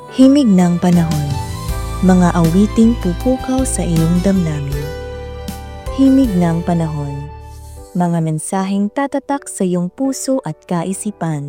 Himig ng panahon, mga awiting pupukaw sa iyong damdamin. Himig ng panahon, mga mensaheng tatatak sa iyong puso at kaisipan.